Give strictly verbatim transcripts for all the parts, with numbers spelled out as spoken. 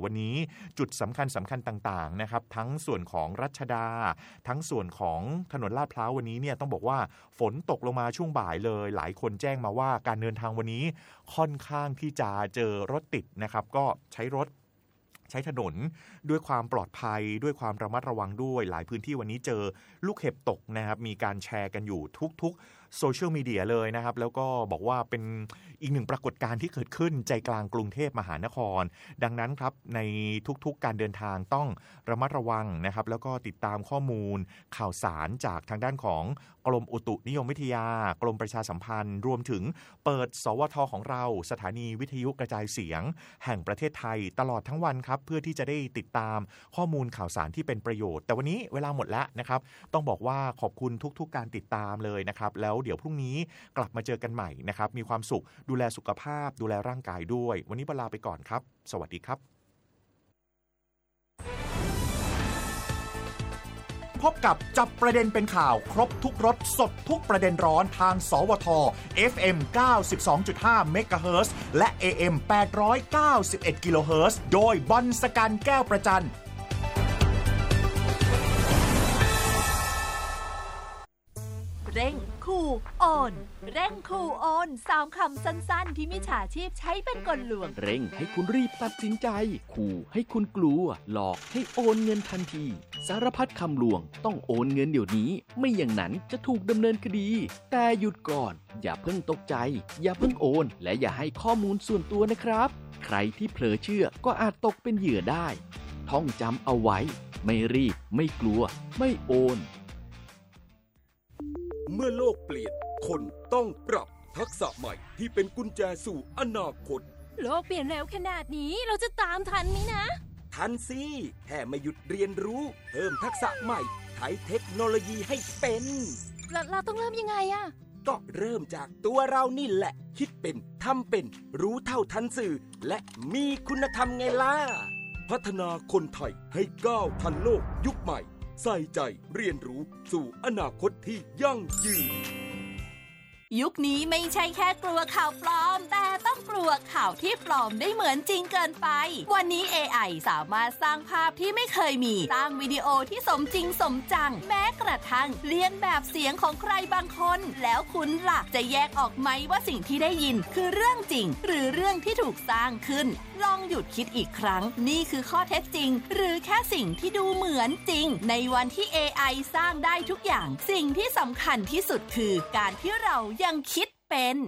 วันนี้จุดสำคัญสำคัญต่างๆนะครับทั้งส่วนของรัชดาทั้งส่วนของถนนลาดพร้าววันนี้เนี่ยต้องบอกว่าฝนตกลงมาช่วงบ่ายเลยหลายคนแจ้งมาว่าการเดินทางวันนี้ค่อนข้างที่จะเจอรถติดนะครับก็ใช้รถใช้ถนนด้วยความปลอดภัยด้วยความระมัดระวังด้วยหลายพื้นที่วันนี้เจอลูกเห็บตกนะครับมีการแชร์กันอยู่ทุกๆโซเชียลมีเดียเลยนะครับแล้วก็บอกว่าเป็นอีกหนึ่งปรากฏการณ์ที่เกิดขึ้นใจกลางกรุงเทพมหานครดังนั้นครับในทุกๆการเดินทางต้องระมัดระวังนะครับแล้วก็ติดตามข้อมูลข่าวสารจากทางด้านของกรมอุตุนิยมวิทยากรมประชาสัมพันธ์รวมถึงเปิดสวทของเราสถานีวิทยุกระจายเสียงแห่งประเทศไทยตลอดทั้งวันครับเพื่อที่จะได้ติดตามข้อมูลข่าวสารที่เป็นประโยชน์แต่วันนี้เวลาหมดแล้วนะครับต้องบอกว่าขอบคุณทุกๆการติดตามเลยนะครับแล้วเดี๋ยวพรุ่งนี้กลับมาเจอกันใหม่นะครับมีความสุขดูแลสุขภาพดูแลร่างกายด้วยวันนี้ลาไปก่อนครับสวัสดีครับพบกับจับประเด็นเป็นข่าวครบทุกรสสดทุกประเด็นร้อนทางสวท เอฟ เอ็ม เก้าสิบสองจุดห้า เมกะเฮิรตซ์และ เอ เอ็ม แปดร้อยเก้าสิบเอ็ด กิโลเฮิรตซ์โดยบอลสกันแก้วประจันเร่งขู่โอนเร่งขู่โอนสามคำสั้นๆที่มิจฉาชีพใช้เป็นกลลวงเร่งให้คุณรีบตัดสินใจขู่ให้คุณกลัวหลอกให้โอนเงินทันทีสารพัดคำลวงต้องโอนเงินเดี๋ยวนี้ไม่อย่างนั้นจะถูกดำเนินคดีแต่หยุดก่อนอย่าเพิ่งตกใจอย่าเพิ่งโอนและอย่าให้ข้อมูลส่วนตัวนะครับใครที่เผลอเชื่อก็อาจตกเป็นเหยื่อได้ท่องจำเอาไว้ไม่รีบไม่กลัวไม่โอนเมื่อโลกเปลี่ยนคนต้องปรับทักษะใหม่ที่เป็นกุญแจสู่อนาคตโลกเปลี่ยนเร็วขนาดนี้เราจะตามทันไหมนะทันสิแค่ไม่หยุดเรียนรู้เพิ่มทักษะใหม่ใช้เทคโนโลยีให้เป็นเราเราต้องเริ่มยังไงอะก็เริ่มจากตัวเรานี่แหละคิดเป็นทำเป็นรู้เท่าทันสื่อและมีคุณธรรมไงล่ะพัฒนาคนไทยให้ก้าวทันโลกยุคใหม่ใส่ใจเรียนรู้สู่อนาคตที่ยั่งยืนยุคนี้ไม่ใช่แค่กลัวข่าวปลอมแต่ต้องกลัวข่าวที่ปลอมได้เหมือนจริงเกินไปวันนี้ เอ ไอ สามารถสร้างภาพที่ไม่เคยมีสร้างวิดีโอที่สมจริงสมจังแม้กระทั่งเลียนแบบเสียงของใครบางคนแล้วคุณล่ะจะแยกออกไหมว่าสิ่งที่ได้ยินคือเรื่องจริงหรือเรื่องที่ถูกสร้างขึ้นลองหยุดคิดอีกครั้งนี่คือข้อเท็จจริงหรือแค่สิ่งที่ดูเหมือนจริงในวันที่ เอ ไอ สร้างได้ทุกอย่างสิ่งที่สำคัญที่สุดคือการที่เรายังคิดเป็น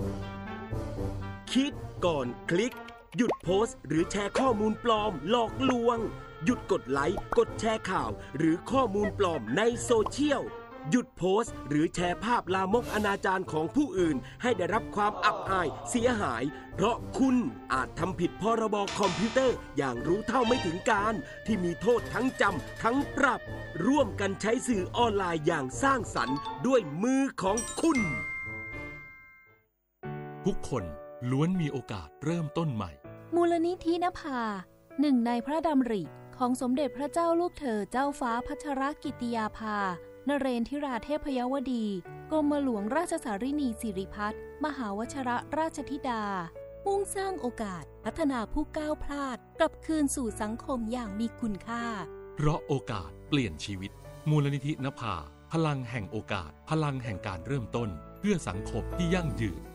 คิดก่อนคลิกหยุดโพสต์หรือแชร์ข้อมูลปลอมหลอกลวงหยุดกดไลค์กดแชร์ข่าวหรือข้อมูลปลอมในโซเชียลหยุดโพสต์หรือแชร์ภาพลามกอนาจารของผู้อื่นให้ได้รับความอับอายเสียหายเพราะคุณอาจทำผิดพรบคอมพิวเตอร์อย่างรู้เท่าไม่ถึงการที่มีโทษทั้งจำทั้งปรับร่วมกันใช้สื่อออนไลน์อย่างสร้างสรรค์ด้วยมือของคุณทุกคนล้วนมีโอกาสเริ่มต้นใหม่มูลนิธินภาหนึ่งในพระดำริของสมเด็จพระเจ้าลูกเธอเจ้าฟ้าพัชรกิติยาภานเรนทิราเทพยวดีกรมหลวงราชสารินีสิริพัฒน์มหาวชิรราชธิดามุ่งสร้างโอกาสพัฒนาผู้ก้าวพลาดกลับคืนสู่สังคมอย่างมีคุณค่าเพราะโอกาสเปลี่ยนชีวิตมูลนิธินภาพลังแห่งโอกาสพลังแห่งการเริ่มต้นเพื่อสังคมที่ยั่งยืน